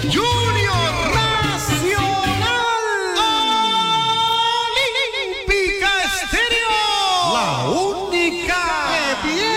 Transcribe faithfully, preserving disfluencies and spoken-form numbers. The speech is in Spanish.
Junior Nacional Olímpica Estéreo. La única que tiene